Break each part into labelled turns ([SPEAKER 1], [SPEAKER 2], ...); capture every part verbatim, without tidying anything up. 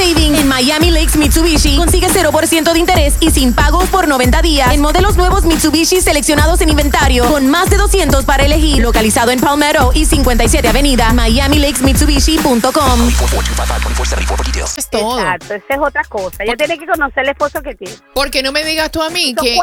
[SPEAKER 1] savings. En Miami Lakes Mitsubishi consigue cero por ciento de interés y sin pagos por noventa días en modelos nuevos Mitsubishi seleccionados en inventario con más de doscientos para elegir. Localizado en Palmetto y cincuenta y siete Avenida, Miami Lakes Mitsubishi punto com.
[SPEAKER 2] Es todo.
[SPEAKER 3] Exacto, esa es otra cosa. Ella tiene que conocer el esposo que tiene.
[SPEAKER 2] Porque no me digas tú a mí que...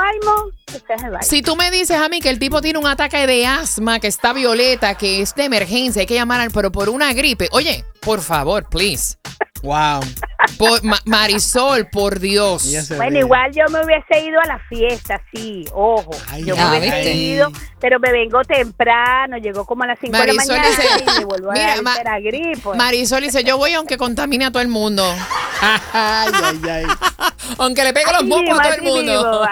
[SPEAKER 2] Si tú me dices a mí que el tipo tiene un ataque de asma, que está violeta, que es de emergencia, hay que llamar al, pero por una gripe. Oye, por favor, please.
[SPEAKER 4] Wow.
[SPEAKER 2] Por, Ma- Marisol, por Dios.
[SPEAKER 3] Bueno, igual yo me hubiese ido a la fiesta, sí, ojo.
[SPEAKER 4] Ay,
[SPEAKER 3] yo
[SPEAKER 2] ya,
[SPEAKER 3] me hubiese
[SPEAKER 2] ¿viste?
[SPEAKER 3] ido, pero me vengo temprano, llegó como a las cinco
[SPEAKER 2] Marisol
[SPEAKER 3] de la mañana
[SPEAKER 2] dice,
[SPEAKER 3] y me vuelvo
[SPEAKER 2] mira,
[SPEAKER 3] a
[SPEAKER 2] Ma-
[SPEAKER 3] dar la gripe.
[SPEAKER 2] Marisol dice, yo voy aunque contamine a todo el mundo.
[SPEAKER 4] Ay, ay, ay.
[SPEAKER 2] Aunque le pegue los
[SPEAKER 3] Así
[SPEAKER 2] mocos
[SPEAKER 3] mismo,
[SPEAKER 2] a todo el
[SPEAKER 3] así
[SPEAKER 2] mundo.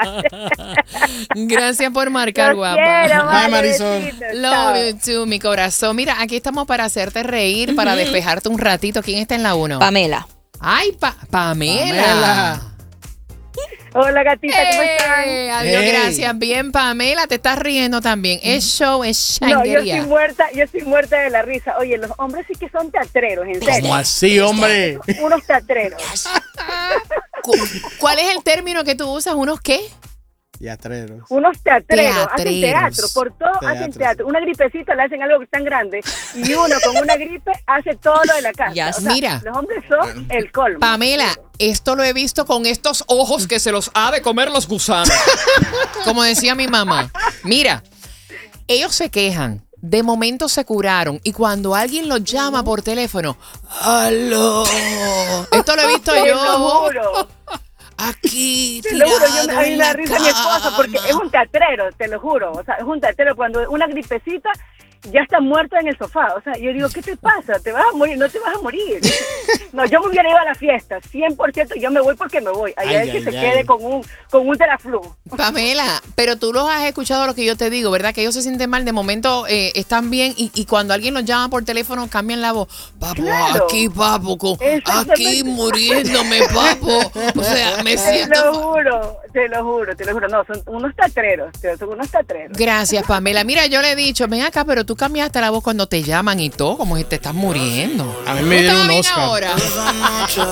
[SPEAKER 3] mismo.
[SPEAKER 2] Gracias por marcar,
[SPEAKER 3] Los
[SPEAKER 2] guapa.
[SPEAKER 3] quiero,
[SPEAKER 4] Ay,
[SPEAKER 3] vale,
[SPEAKER 4] Marisol.
[SPEAKER 3] besitos,
[SPEAKER 2] Love
[SPEAKER 3] chao.
[SPEAKER 2] you too, mi corazón. Mira, aquí estamos para hacerte reír, para despejarte un ratito. ¿Quién está en la uno?
[SPEAKER 5] Pamela.
[SPEAKER 2] Ay, pa- Pamela.
[SPEAKER 4] Pamela.
[SPEAKER 3] Hola, gatita, ¿cómo están?
[SPEAKER 2] Eh, adiós,
[SPEAKER 4] Hey.
[SPEAKER 2] gracias. Bien, Pamela, te estás riendo también. Es show, es
[SPEAKER 3] No, yo
[SPEAKER 2] changuería.
[SPEAKER 3] estoy muerta, yo estoy muerta de la risa. Oye, los hombres sí que son teatreros, en serio.
[SPEAKER 4] ¿Cómo así, hombre?
[SPEAKER 3] Unos teatreros.
[SPEAKER 2] Cu- ¿Cuál es el término que tú usas? ¿Unos qué?
[SPEAKER 4] Teatreros.
[SPEAKER 3] Unos teatreros, hacen
[SPEAKER 2] Teatreros.
[SPEAKER 3] teatro, por todo hacen
[SPEAKER 4] Teatros.
[SPEAKER 3] teatro. Una gripecita le hacen algo que es tan grande y uno con una gripe hace todo lo de la casa.
[SPEAKER 5] Ya,
[SPEAKER 3] O sea,
[SPEAKER 2] mira.
[SPEAKER 3] los hombres son el colmo.
[SPEAKER 2] Pamela, esto lo he visto con estos ojos que se los ha de comer los gusanos. Como decía mi mamá. Mira, ellos se quejan. De momento se curaron y cuando alguien los llama por teléfono, ¡aló! Esto lo he visto
[SPEAKER 3] Te lo
[SPEAKER 2] yo.
[SPEAKER 3] juro,
[SPEAKER 2] Aquí,
[SPEAKER 3] te lo juro, yo
[SPEAKER 2] tirado
[SPEAKER 3] me, a mí
[SPEAKER 2] en
[SPEAKER 3] me da
[SPEAKER 2] la
[SPEAKER 3] risa mi esposo porque
[SPEAKER 2] cama.
[SPEAKER 3] es un teatrero, te lo juro. O sea, es un teatrero cuando una gripecita ya está muerto en el sofá. O sea, yo digo, ¿qué te pasa? ¿Te vas a morir? No te vas a morir. No, yo me hubiera ido a la fiesta. cien por ciento yo me voy porque me voy. Allá
[SPEAKER 4] Ay,
[SPEAKER 3] es que
[SPEAKER 4] ay,
[SPEAKER 3] se
[SPEAKER 4] ay.
[SPEAKER 3] quede con un, con un teraflu.
[SPEAKER 2] Pamela, pero tú los has escuchado lo que yo te digo, ¿verdad? Que ellos se sienten mal, de momento eh, están bien y, y cuando alguien los llama por teléfono cambian la voz. Papo,
[SPEAKER 3] Claro.
[SPEAKER 2] aquí, papo, con-
[SPEAKER 3] Exactamente.
[SPEAKER 2] aquí muriéndome, papo. O sea, me
[SPEAKER 3] Te
[SPEAKER 2] siento...
[SPEAKER 3] lo
[SPEAKER 2] fa-
[SPEAKER 3] juro, te lo juro, te lo juro. No, son unos teatreros, son unos teatreros.
[SPEAKER 2] Gracias, Pamela. Mira, yo le he dicho, ven acá, pero tú cambiaste la voz cuando te llaman y todo, como si te estás muriendo.
[SPEAKER 4] A mí me
[SPEAKER 2] ¿Tú
[SPEAKER 4] dieron
[SPEAKER 2] estás
[SPEAKER 4] un
[SPEAKER 2] bien
[SPEAKER 4] Oscar.
[SPEAKER 2] ahora?